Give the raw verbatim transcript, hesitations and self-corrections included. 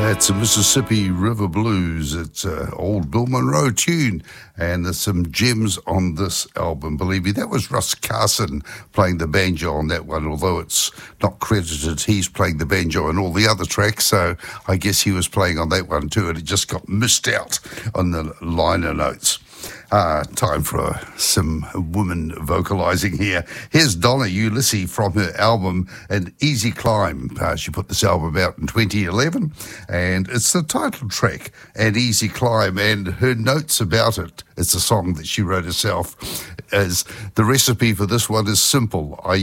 It's a Mississippi River Blues. It's an old Bill Monroe tune, and there's some gems on this album. Believe me, that was Russ Carson playing the banjo on that one, although it's not credited. He's playing the banjo on all the other tracks, so I guess he was playing on that one too, and it just got missed out on the liner notes. Uh, time for uh, some women vocalizing here. Here's Donna Ulisse from her album An Easy Climb. Uh, she put this album out in twenty eleven, and it's the title track, An Easy Climb, and her notes about it. It's a song that she wrote herself. As the recipe for this one is simple. I